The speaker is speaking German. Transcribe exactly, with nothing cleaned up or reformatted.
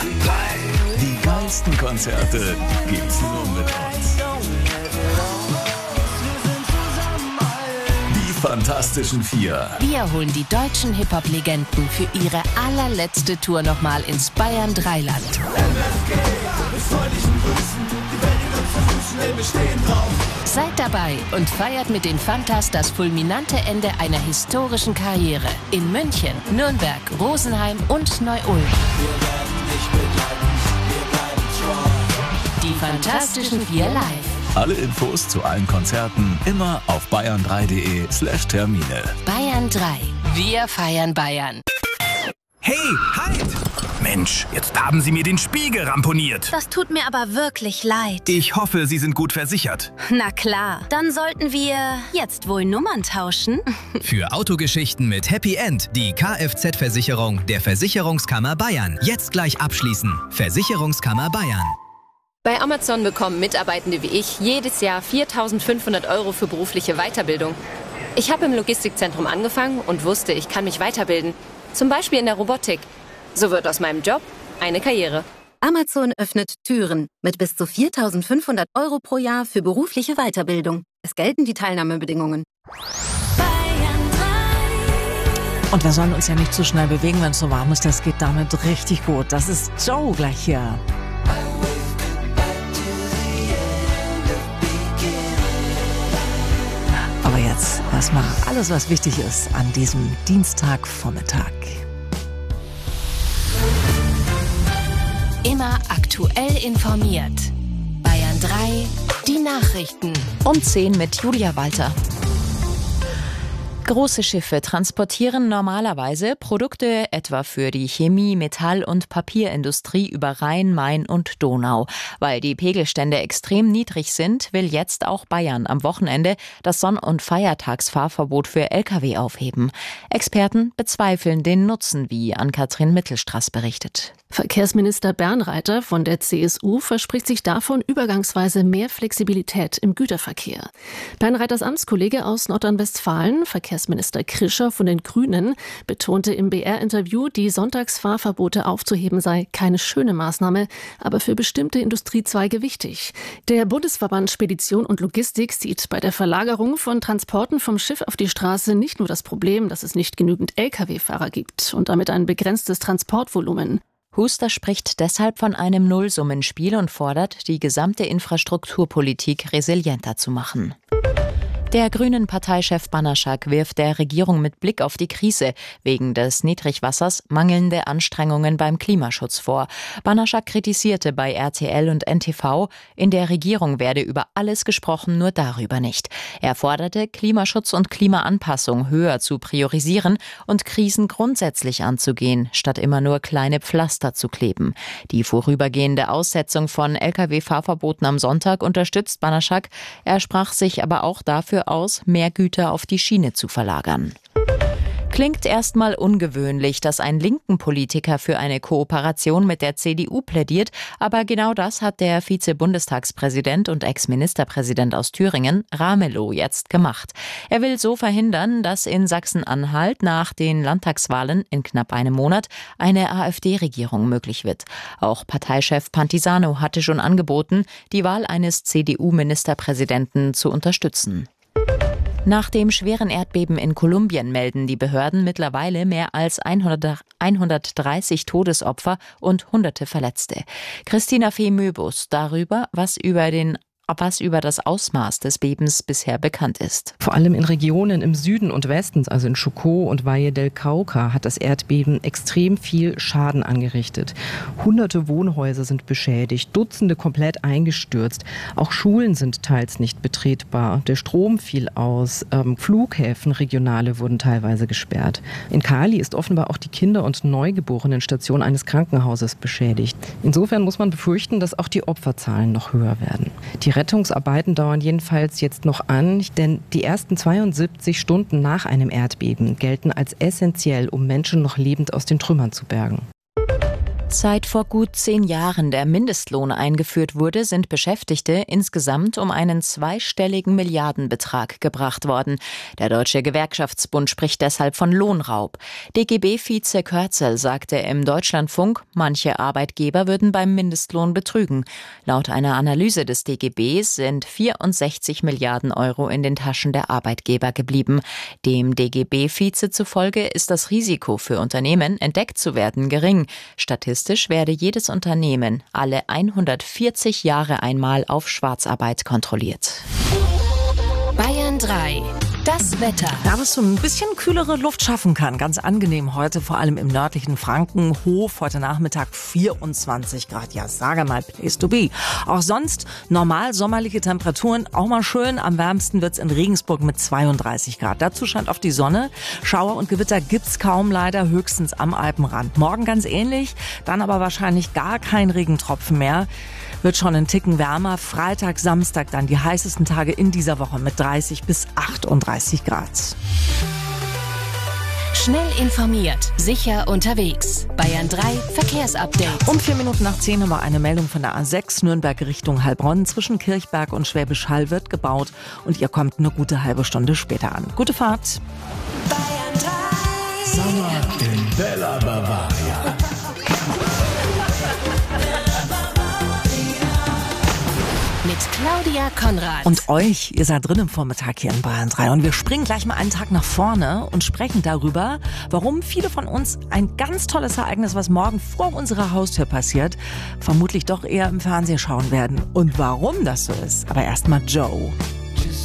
Die geilsten Konzerte gibt's nur mit uns. Die Fantastischen Vier. Wir holen die deutschen Hip-Hop-Legenden für ihre allerletzte Tour nochmal ins Bayern drei Land. Seid dabei und feiert mit den Fantas das fulminante Ende einer historischen Karriere in München, Nürnberg, Rosenheim und Neu-Ulm. Die Fantastischen Vier live. Alle Infos zu allen Konzerten immer auf bayern drei punkt de slash Termine. Bayern drei. Wir feiern Bayern. Hey, halt! Mensch, jetzt haben Sie mir den Spiegel ramponiert. Das tut mir aber wirklich leid. Ich hoffe, Sie sind gut versichert. Na klar, dann sollten wir jetzt wohl Nummern tauschen. Für Autogeschichten mit Happy End die Kfz-Versicherung der Versicherungskammer Bayern. Jetzt gleich abschließen. Versicherungskammer Bayern. Bei Amazon bekommen Mitarbeitende wie ich jedes Jahr viertausendfünfhundert Euro für berufliche Weiterbildung. Ich habe im Logistikzentrum angefangen und wusste, ich kann mich weiterbilden. Zum Beispiel in der Robotik. So wird aus meinem Job eine Karriere. Amazon öffnet Türen mit bis zu viertausendfünfhundert Euro pro Jahr für berufliche Weiterbildung. Es gelten die Teilnahmebedingungen. Und wir sollen uns ja nicht zu schnell bewegen, wenn es so warm ist. Das geht damit richtig gut. Das ist Joe gleich hier. Aber jetzt erstmal alles, was wichtig ist an diesem Dienstagvormittag. Immer aktuell informiert. Bayern drei, die Nachrichten. Um zehn mit Julia Walter. Große Schiffe transportieren normalerweise Produkte etwa für die Chemie-, Metall- und Papierindustrie über Rhein, Main und Donau. Weil die Pegelstände extrem niedrig sind, will jetzt auch Bayern am Wochenende das Sonn- und Feiertagsfahrverbot für L K W aufheben. Experten bezweifeln den Nutzen, wie Ann-Kathrin Mittelstraß berichtet. Verkehrsminister Bernreiter von der C S U verspricht sich davon übergangsweise mehr Flexibilität im Güterverkehr. Bernreiters Amtskollege aus Nordrhein-Westfalen, Verkehrsminister Krischer von den Grünen, betonte im B R-Interview, die Sonntagsfahrverbote aufzuheben sei keine schöne Maßnahme, aber für bestimmte Industriezweige wichtig. Der Bundesverband Spedition und Logistik sieht bei der Verlagerung von Transporten vom Schiff auf die Straße nicht nur das Problem, dass es nicht genügend L K W-Fahrer gibt und damit ein begrenztes Transportvolumen. Huster spricht deshalb von einem Nullsummenspiel und fordert, die gesamte Infrastrukturpolitik resilienter zu machen. Der grünen Parteichef Banaschak wirft der Regierung mit Blick auf die Krise wegen des Niedrigwassers mangelnde Anstrengungen beim Klimaschutz vor. Banaschak kritisierte bei R T L und N T V, in der Regierung werde über alles gesprochen, nur darüber nicht. Er forderte, Klimaschutz und Klimaanpassung höher zu priorisieren und Krisen grundsätzlich anzugehen, statt immer nur kleine Pflaster zu kleben. Die vorübergehende Aussetzung von L K W-Fahrverboten am Sonntag unterstützt Banaschak. Er sprach sich aber auch dafür aus, mehr Güter auf die Schiene zu verlagern. Klingt erstmal ungewöhnlich, dass ein linken Politiker für eine Kooperation mit der C D U plädiert, aber genau das hat der Vize-Bundestagspräsident und Ex-Ministerpräsident aus Thüringen, Ramelow, jetzt gemacht. Er will so verhindern, dass in Sachsen-Anhalt nach den Landtagswahlen in knapp einem Monat eine AfD-Regierung möglich wird. Auch Parteichef Pantisano hatte schon angeboten, die Wahl eines C D U-Ministerpräsidenten zu unterstützen. Nach dem schweren Erdbeben in Kolumbien melden die Behörden mittlerweile mehr als hundertdreißig Todesopfer und hunderte Verletzte. Christina Fee-Möbus darüber, was über den was über das Ausmaß des Bebens bisher bekannt ist. Vor allem in Regionen im Süden und Westen, also in Chocó und Valle del Cauca, hat das Erdbeben extrem viel Schaden angerichtet. Hunderte Wohnhäuser sind beschädigt, Dutzende komplett eingestürzt. Auch Schulen sind teils nicht betretbar. Der Strom fiel aus, ähm, Flughäfen, regionale wurden teilweise gesperrt. In Cali ist offenbar auch die Kinder- und Neugeborenenstation eines Krankenhauses beschädigt. Insofern muss man befürchten, dass auch die Opferzahlen noch höher werden. Die Rettungsarbeiten dauern jedenfalls jetzt noch an, denn die ersten zweiundsiebzig Stunden nach einem Erdbeben gelten als essentiell, um Menschen noch lebend aus den Trümmern zu bergen. Seit vor gut zehn Jahren der Mindestlohn eingeführt wurde, sind Beschäftigte insgesamt um einen zweistelligen Milliardenbetrag gebracht worden. Der Deutsche Gewerkschaftsbund spricht deshalb von Lohnraub. D G B-Vize Körzel sagte im Deutschlandfunk, manche Arbeitgeber würden beim Mindestlohn betrügen. Laut einer Analyse des D G B sind vierundsechzig Milliarden Euro in den Taschen der Arbeitgeber geblieben. Dem D G B-Vize zufolge ist das Risiko für Unternehmen, entdeckt zu werden, gering. Statistisch werde jedes Unternehmen alle hundertvierzig Jahre einmal auf Schwarzarbeit kontrolliert. Bayern drei. Das Wetter. Da es so ein bisschen kühlere Luft schaffen kann. Ganz angenehm heute, vor allem im nördlichen Franken. Hof heute Nachmittag vierundzwanzig Grad. Ja, sage mal, place to be. Auch sonst normal sommerliche Temperaturen. Auch mal schön. Am wärmsten wird's in Regensburg mit zweiunddreißig Grad. Dazu scheint auf die Sonne. Schauer und Gewitter gibt's kaum leider, höchstens am Alpenrand. Morgen ganz ähnlich, dann aber wahrscheinlich gar kein Regentropfen mehr. Wird schon einen Ticken wärmer. Freitag, Samstag dann die heißesten Tage in dieser Woche mit dreißig bis achtunddreißig Grad. Schnell informiert, sicher unterwegs. Bayern drei Verkehrsupdate. Um vier Minuten nach zehn haben wir eine Meldung von der A sechs Nürnberg Richtung Heilbronn. Zwischen Kirchberg und Schwäbisch Hall wird gebaut und ihr kommt eine gute halbe Stunde später an. Gute Fahrt. Bayern drei. Sommer in Bella Bavaria. Mit Claudia Konrad. Und euch, ihr seid drin im Vormittag hier in Bayern drei. Und wir springen gleich mal einen Tag nach vorne und sprechen darüber, warum viele von uns ein ganz tolles Ereignis, was morgen vor unserer Haustür passiert, vermutlich doch eher im Fernsehen schauen werden. Und warum das so ist. Aber erstmal Joe.